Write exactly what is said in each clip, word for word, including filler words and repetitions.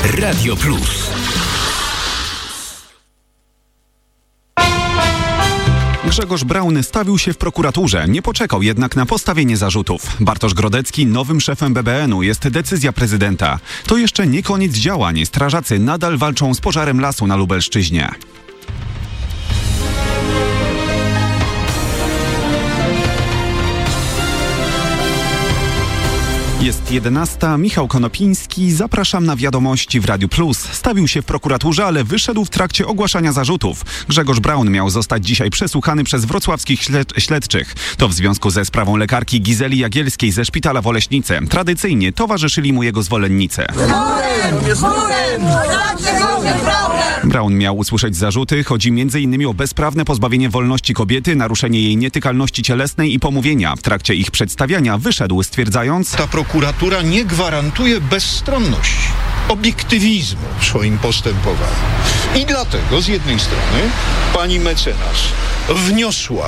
Radio Plus. Grzegorz Braun stawił się w prokuraturze, nie poczekał jednak na postawienie zarzutów. Bartosz Grodecki nowym szefem B B N u, jest decyzja prezydenta. To jeszcze nie koniec działań. Strażacy nadal walczą z pożarem lasu na Lubelszczyźnie. Jest jedenasta. Michał Konopiński. Zapraszam na wiadomości w Radiu Plus. Stawił się w prokuraturze, ale wyszedł w trakcie ogłaszania zarzutów. Grzegorz Braun miał zostać dzisiaj przesłuchany przez wrocławskich śled- śledczych. To w związku ze sprawą lekarki Gizeli Jagielskiej ze szpitala w Oleśnicy. Tradycyjnie towarzyszyli mu jego zwolennicy. Braun miał usłyszeć zarzuty. Chodzi między innymi o bezprawne pozbawienie wolności kobiety, naruszenie jej nietykalności cielesnej i pomówienia. W trakcie ich przedstawiania wyszedł, stwierdzając: Ta prokuratura nie gwarantuje bezstronności, obiektywizmu w swoim postępowaniu. I dlatego z jednej strony pani mecenas wniosła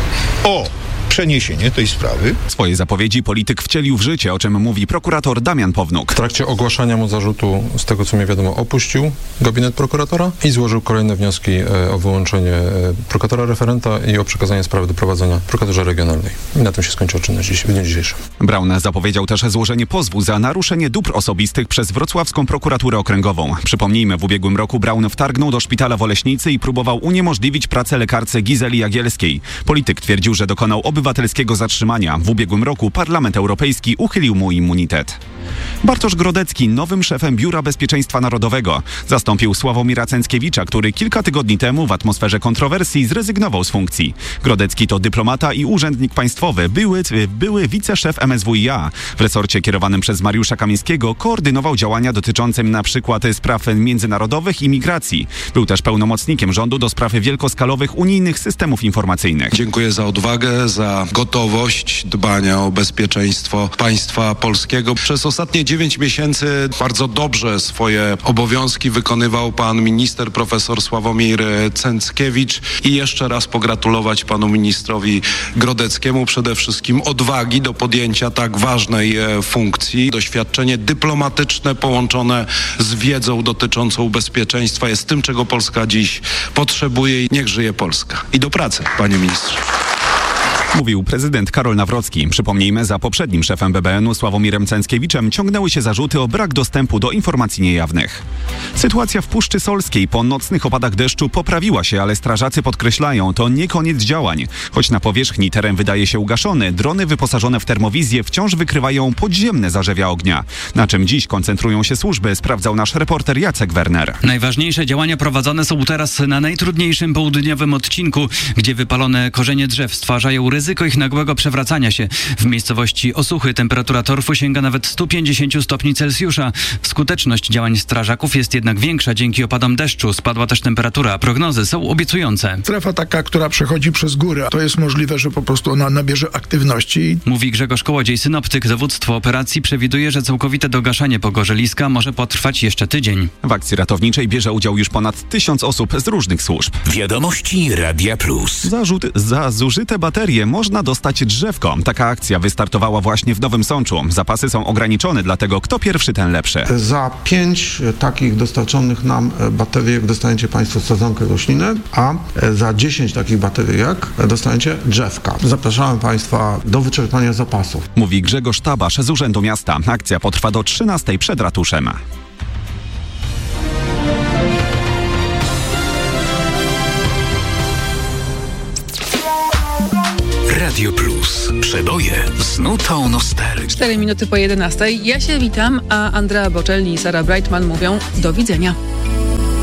o przeniesienie tej sprawy. Swoje zapowiedzi polityk wcielił w życie, o czym mówi prokurator Damian Pownuk. W trakcie ogłaszania mu zarzutu, z tego co mi wiadomo, opuścił gabinet prokuratora i złożył kolejne wnioski o wyłączenie prokuratora referenta i o przekazanie sprawy do prowadzenia w prokuraturze regionalnej. I na tym się skończyła czynność dziś, w dniu dzisiejszym. Braun zapowiedział też złożenie pozwu za naruszenie dóbr osobistych przez wrocławską prokuraturę okręgową. Przypomnijmy, w ubiegłym roku Braun wtargnął do szpitala w Oleśnicy i próbował uniemożliwić pracę lekarce Gizeli Jagielskiej. Polityk twierdził, że dokonał obywatelskiego zatrzymania. W ubiegłym roku Parlament Europejski uchylił mu immunitet. Bartosz Grodecki nowym szefem Biura Bezpieczeństwa Narodowego. Zastąpił Sławomira Cęckiewicza, który kilka tygodni temu w atmosferze kontrowersji zrezygnował z funkcji. Grodecki to dyplomata i urzędnik państwowy, były, były wiceszef M S W i A. W resorcie kierowanym przez Mariusza Kamińskiego koordynował działania dotyczące na przykład spraw międzynarodowych i migracji. Był też pełnomocnikiem rządu do spraw wielkoskalowych unijnych systemów informacyjnych. Dziękuję za odwagę, za gotowość dbania o bezpieczeństwo państwa polskiego. Przez ostatnie dziewięć miesięcy bardzo dobrze swoje obowiązki wykonywał pan minister profesor Sławomir Cęckiewicz i jeszcze raz pogratulować panu ministrowi Grodeckiemu przede wszystkim odwagi do podjęcia tak ważnej funkcji. Doświadczenie dyplomatyczne połączone z wiedzą dotyczącą bezpieczeństwa jest tym, czego Polska dziś potrzebuje i niech żyje Polska. I do pracy, panie ministrze. Mówił prezydent Karol Nawrocki. Przypomnijmy, za poprzednim szefem B B N u Sławomirem Cęckiewiczem ciągnęły się zarzuty o brak dostępu do informacji niejawnych. Sytuacja w Puszczy Solskiej po nocnych opadach deszczu poprawiła się, ale strażacy podkreślają, to nie koniec działań. Choć na powierzchni teren wydaje się ugaszony, drony wyposażone w termowizję wciąż wykrywają podziemne zarzewia ognia. Na czym dziś koncentrują się służby, sprawdzał nasz reporter Jacek Werner. Najważniejsze działania prowadzone są teraz na najtrudniejszym południowym odcinku, gdzie wypalone korzenie drzew stwarzają ryzyko ich nagłego przewracania się. W miejscowości Osuchy temperatura torfu sięga nawet sto pięćdziesiąt stopni Celsjusza. Skuteczność działań strażaków jest jednak większa dzięki opadom deszczu. Spadła też temperatura. Prognozy są obiecujące. Strefa taka, która przechodzi przez górę, to jest możliwe, że po prostu ona nabierze aktywności. Mówi Grzegorz Kołodziej, synoptyk. Dowództwo operacji przewiduje, że całkowite dogaszanie pogorzeliska może potrwać jeszcze tydzień. W akcji ratowniczej bierze udział już ponad tysiąc osób z różnych służb. Wiadomości Radia Plus. Zarzut, za zużyte baterie można dostać drzewko. Taka akcja wystartowała właśnie w Nowym Sączu. Zapasy są ograniczone, dlatego kto pierwszy, ten lepszy. Za pięć takich dostarczonych nam bateriek dostaniecie państwo sadzonkę rośliny, a za dziesięć takich bateryjek dostaniecie drzewka. Zapraszamy państwa do wyczerpania zapasów. Mówi Grzegorz Tabasz z Urzędu Miasta. Akcja potrwa do trzynastej przed ratuszem. Radio Plus. Przeboje z nutą nostalgii. cztery minuty po jedenastej. Ja się witam, a Andrea Bocelli i Sara Brightman mówią do widzenia.